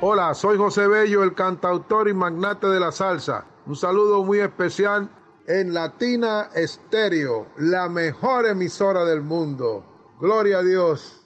Hola, soy José Bello, el cantautor y magnate de la salsa. Un saludo muy especial en Latina Estéreo, la mejor emisora del mundo. Gloria a Dios.